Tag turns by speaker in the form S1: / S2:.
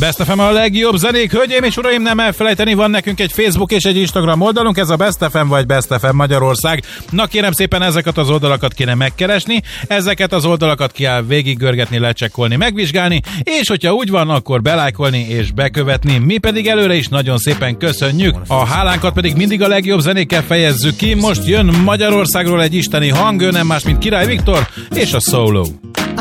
S1: Best FM a legjobb zenék, hölgyeim és uraim, nem elfelejteni, van nekünk egy Facebook és egy Instagram oldalunk, ez a Best FM vagy Best FM Magyarország. Na kérem szépen, ezeket az oldalakat kéne megkeresni, ezeket az oldalakat kell végiggörgetni, lecsekkolni, megvizsgálni, és hogyha úgy van, akkor belájkolni és bekövetni. Mi pedig előre is nagyon szépen köszönjük. A hálánkat pedig mindig a legjobb zenékkel fejezzük ki. Most jön Magyarországról egy isteni hang, ő nem más, mint Király Viktor és a Solo.